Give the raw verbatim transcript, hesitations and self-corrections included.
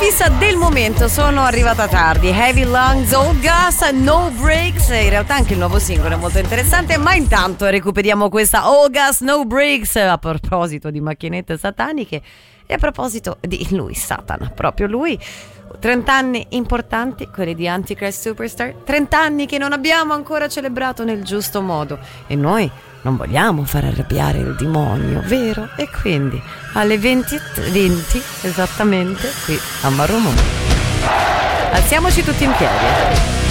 fissa del momento, sono arrivata tardi. Heavy Lungs, Old Gas, No Breaks. In realtà anche il nuovo singolo è molto interessante, ma intanto recuperiamo questa Old Gas, No Breaks a proposito di macchinette sataniche e a proposito di lui, Satana, proprio lui. trenta anni importanti, quelli di Antichrist Superstar, trenta anni che non abbiamo ancora celebrato nel giusto modo e noi non vogliamo far arrabbiare il demonio, vero? E quindi alle venti venti esattamente qui a Marrumo alziamoci tutti in piedi.